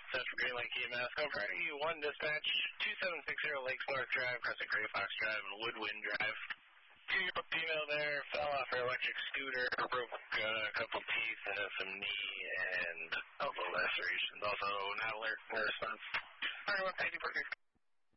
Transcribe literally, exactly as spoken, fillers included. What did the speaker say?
Search for Green Lake E M S. Go Priority one Dispatch, two seven six zero Lakes North Drive, Crescent Gray Fox Drive, and Woodwind Drive. Two-year-old female there fell off her electric scooter, broke uh, a couple teeth, and has some knee and elbow lacerations. Also, not alert for response. All right, well, thank you for